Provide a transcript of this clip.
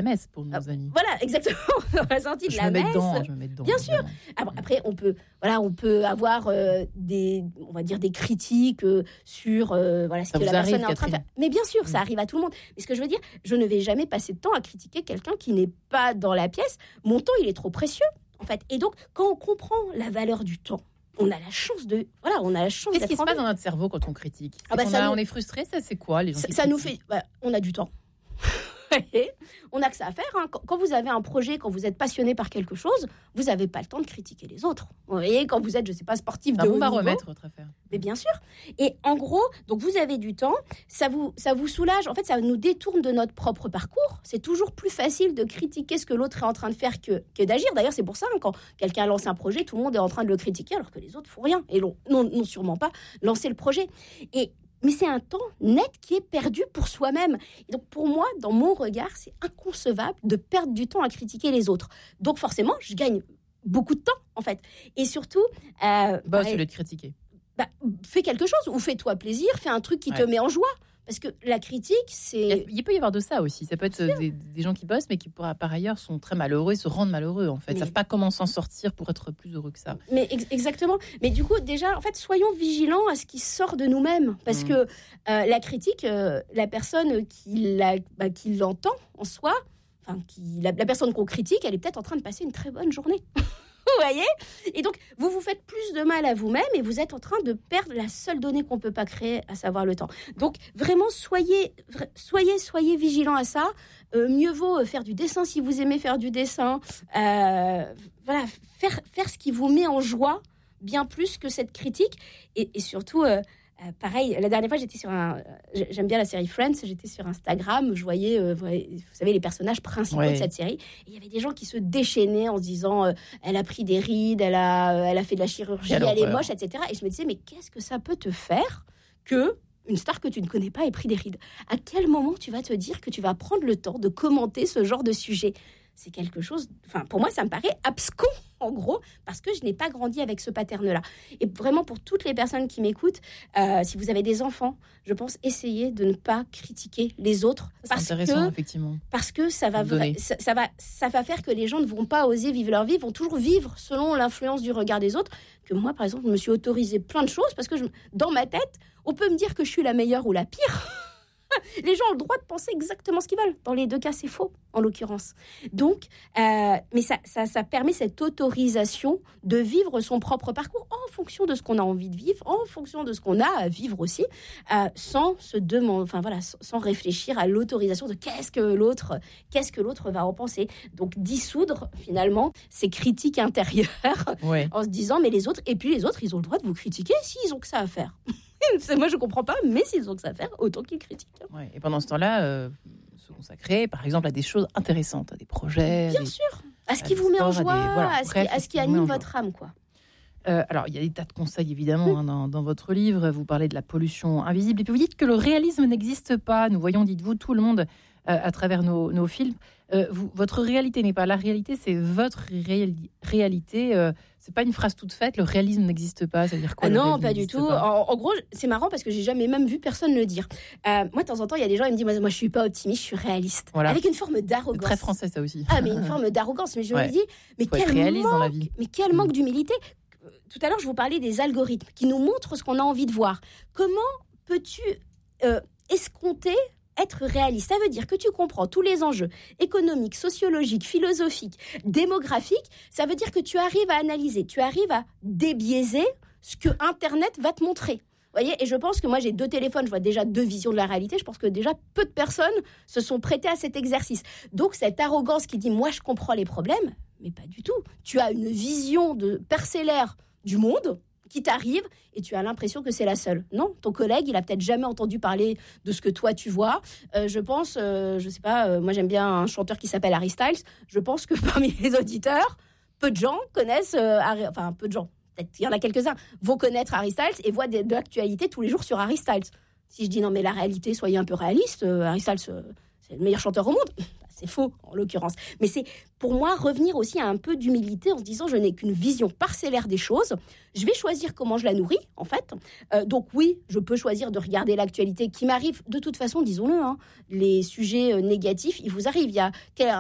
messe pour nos amis. Voilà, exactement. Dans la sortie de la messe. Je me mets dedans. Bien sûr. Après, on peut avoir des critiques sur ce que la personne est en train de faire. Mais bien sûr, ça arrive à tout le monde. Mais ce que je veux dire, je ne vais jamais passer de temps à critiquer quelqu'un qui n'est pas dans la pièce. Mon temps, il est trop précieux, en fait. Et donc, quand on comprend la valeur du temps, on a la chance de. Qu'est-ce qui se passe dans notre cerveau quand on critique? On est frustré, ça c'est quoi les gens qui ça nous fait. On a du temps. On n'a que ça à faire. Hein. Quand vous avez un projet, quand vous êtes passionné par quelque chose, vous n'avez pas le temps de critiquer les autres. Vous voyez, quand vous êtes, je ne sais pas, sportif de haut niveau. On va remettre votre affaire. Mais bien sûr. Et en gros, donc vous avez du temps, ça vous soulage. En fait, ça nous détourne de notre propre parcours. C'est toujours plus facile de critiquer ce que l'autre est en train de faire que d'agir. D'ailleurs, c'est pour ça, quand quelqu'un lance un projet, tout le monde est en train de le critiquer alors que les autres font rien. Et non sûrement pas lancer le projet. Mais c'est un temps net qui est perdu pour soi-même. Et donc, pour moi, dans mon regard, c'est inconcevable de perdre du temps à critiquer les autres. Donc, forcément, je gagne beaucoup de temps, en fait. Et surtout... Au lieu de critiquer. Fais quelque chose ou fais-toi plaisir, fais un truc qui te met en joie. Parce que la critique, c'est... Il peut y avoir de ça aussi. Ça peut être des gens qui bossent, mais qui, par ailleurs, sont très malheureux et se rendent malheureux, en fait. Ils ne savent pas comment s'en sortir pour être plus heureux que ça. Mais exactement. Mais du coup, déjà, en fait, soyons vigilants à ce qui sort de nous-mêmes. Parce que la critique, la personne qui l'entend en soi, la personne qu'on critique, elle est peut-être en train de passer une très bonne journée. Vous voyez ? Et donc, vous vous faites plus de mal à vous-même et vous êtes en train de perdre la seule donnée qu'on ne peut pas créer, à savoir le temps. Donc, vraiment, soyez vigilants à ça. Mieux vaut faire du dessin si vous aimez faire du dessin. Faire ce qui vous met en joie, bien plus que cette critique. Et surtout... pareil, la dernière fois, j'aime bien la série Friends, j'étais sur Instagram, je voyais, vous savez, les personnages principaux de cette série. Et il y avait des gens qui se déchaînaient en se disant elle a pris des rides, elle a fait de la chirurgie, elle est moche, etc. Et je me disais, mais qu'est-ce que ça peut te faire que une star que tu ne connais pas ait pris des rides? À quel moment tu vas te dire que tu vas prendre le temps de commenter ce genre de sujet? C'est quelque chose, pour moi, ça me paraît abscon, en gros, parce que je n'ai pas grandi avec ce pattern-là. Et vraiment, pour toutes les personnes qui m'écoutent, si vous avez des enfants, je pense essayer de ne pas critiquer les autres. C'est intéressant, effectivement. Parce que ça va faire que les gens ne vont pas oser vivre leur vie, vont toujours vivre selon l'influence du regard des autres. Que moi, par exemple, je me suis autorisé plein de choses parce que dans ma tête, on peut me dire que je suis la meilleure ou la pire. Les gens ont le droit de penser exactement ce qu'ils veulent. Dans les deux cas, c'est faux, en l'occurrence. Donc, mais ça permet cette autorisation de vivre son propre parcours en fonction de ce qu'on a envie de vivre, en fonction de ce qu'on a à vivre aussi, sans se demander, sans réfléchir à l'autorisation de qu'est-ce que l'autre va en penser. Donc, dissoudre finalement ces critiques intérieures en se disant, mais les autres, ils ont le droit de vous critiquer s'ils ont que ça à faire. Moi, je ne comprends pas, mais s'ils ont que ça à faire, autant qu'ils critiquent. Ouais, et pendant ce temps-là, se consacrer, par exemple, à des choses intéressantes, à des projets. Bien sûr, à ce qui vous met en joie, à ce qui anime votre âme, quoi. Alors, il y a des tas de conseils, évidemment, dans votre livre. Vous parlez de la pollution invisible. Et puis, vous dites que le réalisme n'existe pas. Nous voyons, dites-vous, tout le monde à travers nos films. Votre réalité n'est pas la réalité, c'est votre réalité. C'est pas une phrase toute faite, le réalisme n'existe pas, ça veut dire quoi? Non, pas du tout. En gros, c'est marrant parce que j'ai jamais même vu personne le dire. Moi, de temps en temps, il y a des gens qui me disent, moi je suis pas optimiste, je suis réaliste. Voilà. Avec une forme d'arrogance. C'est très français, ça aussi. Mais une forme d'arrogance. Mais je me dis, mais quel manque d'humilité. Tout à l'heure, je vous parlais des algorithmes qui nous montrent ce qu'on a envie de voir. Comment peux-tu escompter être réaliste? Ça veut dire que tu comprends tous les enjeux économiques, sociologiques, philosophiques, démographiques. Ça veut dire que tu arrives à analyser, tu arrives à débiaiser ce que Internet va te montrer. Vous voyez, et je pense que moi, j'ai 2 téléphones, je vois déjà 2 visions de la réalité. Je pense que déjà, peu de personnes se sont prêtées à cet exercice. Donc, cette arrogance qui dit « moi, je comprends les problèmes », mais pas du tout. Tu as une vision parcellaire du monde qui t'arrive et tu as l'impression que c'est la seule. Non, ton collègue, il a peut-être jamais entendu parler de ce que toi tu vois. Je pense, je sais pas, moi j'aime bien un chanteur qui s'appelle Harry Styles. Je pense que parmi les auditeurs, peu de gens connaissent, peu de gens, peut-être il y en a quelques-uns, vont connaître Harry Styles et voient de l'actualité tous les jours sur Harry Styles. Si je dis non mais la réalité, soyez un peu réaliste, Harry Styles, c'est le meilleur chanteur au monde. C'est faux, en l'occurrence. Mais c'est, pour moi, revenir aussi à un peu d'humilité en se disant, je n'ai qu'une vision parcellaire des choses. Je vais choisir comment je la nourris, en fait. Donc oui, je peux choisir de regarder l'actualité qui m'arrive. De toute façon, disons-le, les sujets négatifs, ils vous arrivent. Il y a